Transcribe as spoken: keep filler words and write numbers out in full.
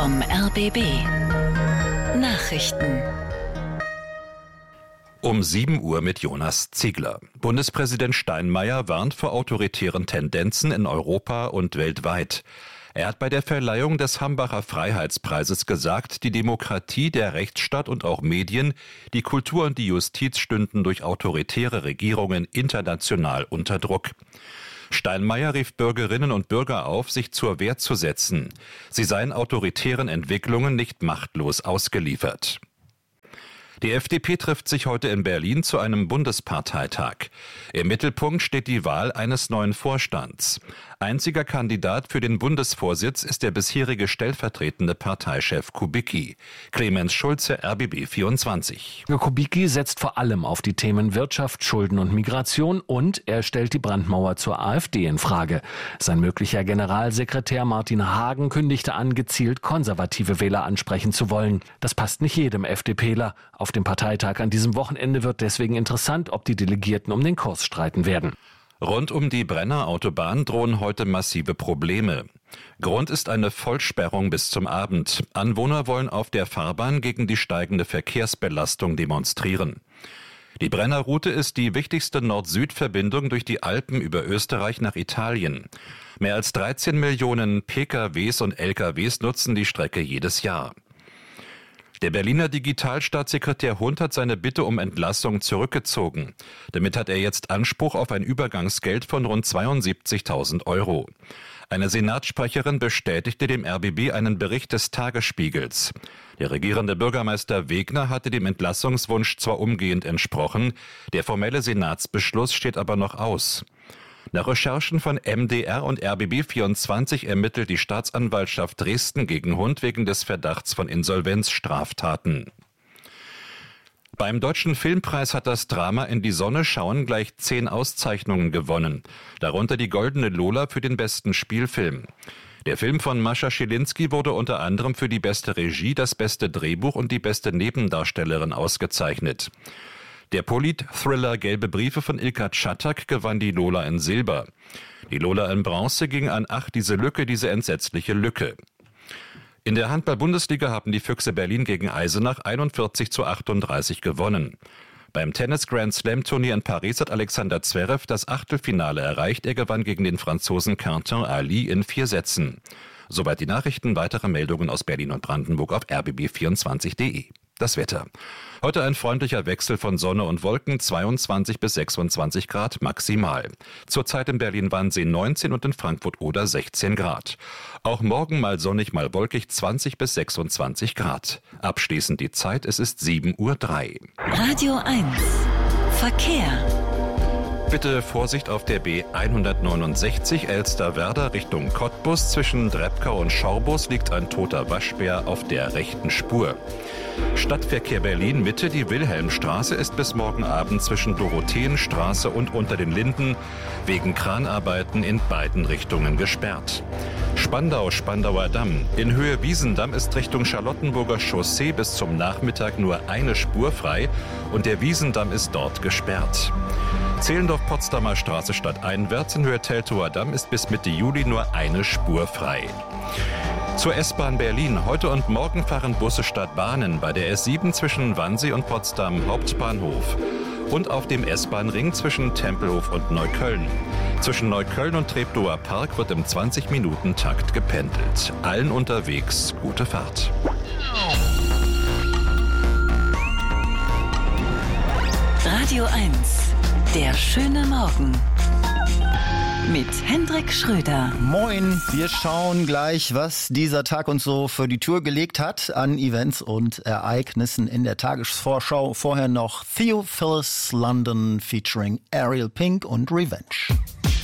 vom R B B. Nachrichten. Um sieben Uhr mit Jonas Ziegler. Bundespräsident Steinmeier warnt vor autoritären Tendenzen in Europa und weltweit. Er hat bei der Verleihung des Hambacher Freiheitspreises gesagt, die Demokratie, der Rechtsstaat und auch Medien, die Kultur und die Justiz stünden durch autoritäre Regierungen international unter Druck. Steinmeier rief Bürgerinnen und Bürger auf, sich zur Wehr zu setzen. Sie seien autoritären Entwicklungen nicht machtlos ausgeliefert. Die F D P trifft sich heute in Berlin zu einem Bundesparteitag. Im Mittelpunkt steht die Wahl eines neuen Vorstands. Einziger Kandidat für den Bundesvorsitz ist der bisherige stellvertretende Parteichef Kubicki. Clemens Schulze, R B B vierundzwanzig. Kubicki setzt vor allem auf die Themen Wirtschaft, Schulden und Migration und er stellt die Brandmauer zur AfD in Frage. Sein möglicher Generalsekretär Martin Hagen kündigte an, gezielt konservative Wähler ansprechen zu wollen. Das passt nicht jedem FDPler. Auf dem Parteitag an diesem Wochenende wird deswegen interessant, ob die Delegierten um den Kurs streiten werden. Rund um die Brenner Autobahn drohen heute massive Probleme. Grund ist eine Vollsperrung bis zum Abend. Anwohner wollen auf der Fahrbahn gegen die steigende Verkehrsbelastung demonstrieren. Die Brennerroute ist die wichtigste Nord-Süd-Verbindung durch die Alpen über Österreich nach Italien. Mehr als dreizehn Millionen P K Ws und L K Ws nutzen die Strecke jedes Jahr. Der Berliner Digitalstaatssekretär Hund hat seine Bitte um Entlassung zurückgezogen. Damit hat er jetzt Anspruch auf ein Übergangsgeld von rund zweiundsiebzigtausend Euro. Eine Senatssprecherin bestätigte dem R B B einen Bericht des Tagesspiegels. Der regierende Bürgermeister Wegner hatte dem Entlassungswunsch zwar umgehend entsprochen, der formelle Senatsbeschluss steht aber noch aus. Nach Recherchen von M D R und R B B vierundzwanzig ermittelt die Staatsanwaltschaft Dresden gegen Hund wegen des Verdachts von Insolvenzstraftaten. Beim Deutschen Filmpreis hat das Drama In die Sonne schauen gleich zehn Auszeichnungen gewonnen, darunter die Goldene Lola für den besten Spielfilm. Der Film von Mascha Schilinski wurde unter anderem für die beste Regie, das beste Drehbuch und die beste Nebendarstellerin ausgezeichnet. Der Polit-Thriller Gelbe Briefe von Ilka Czatak gewann die Lola in Silber. Die Lola in Bronze ging an Ach, diese Lücke, diese entsetzliche Lücke. In der Handball-Bundesliga haben die Füchse Berlin gegen Eisenach einundvierzig zu achtunddreißig gewonnen. Beim Tennis-Grand-Slam-Turnier in Paris hat Alexander Zverev das Achtelfinale erreicht. Er gewann gegen den Franzosen Quentin Ali in vier Sätzen. Soweit die Nachrichten. Weitere Meldungen aus Berlin und Brandenburg auf r b b vierundzwanzig punkt de. Das Wetter. Heute ein freundlicher Wechsel von Sonne und Wolken, zweiundzwanzig bis sechsundzwanzig Grad maximal. Zurzeit in Berlin-Wannsee neunzehn und in Frankfurt-Oder sechzehn Grad. Auch morgen mal sonnig, mal wolkig, zwanzig bis sechsundzwanzig Grad. Abschließend die Zeit, es ist sieben Uhr drei. Radio eins. Verkehr. Bitte Vorsicht auf der B hundertneunundsechzig Elsterwerda Richtung Cottbus. Zwischen Drebkau und Schorbus liegt ein toter Waschbär auf der rechten Spur. Stadtverkehr Berlin Mitte, die Wilhelmstraße ist bis morgen Abend zwischen Dorotheenstraße und Unter den Linden wegen Kranarbeiten in beiden Richtungen gesperrt. Spandau, Spandauer Damm. In Höhe Wiesendamm ist Richtung Charlottenburger Chaussee bis zum Nachmittag nur eine Spur frei und der Wiesendamm ist dort gesperrt. Zehlendorf-Potsdamer Straße stadteinwärts in Höhe Teltower Damm ist bis Mitte Juli nur eine Spur frei. Zur S-Bahn Berlin. Heute und morgen fahren Busse statt Bahnen bei der S sieben zwischen Wannsee und Potsdam Hauptbahnhof und auf dem S-Bahn-Ring zwischen Tempelhof und Neukölln. Zwischen Neukölln und Treptower Park wird im zwanzig-Minuten-Takt gependelt. Allen unterwegs gute Fahrt. Radio eins. Der schöne Morgen. Mit Hendrik Schröder. Moin, wir schauen gleich, was dieser Tag uns so für die Tür gelegt hat an Events und Ereignissen in der Tagesvorschau. Vorher noch Theo Phillips London featuring Ariel Pink und Revenge.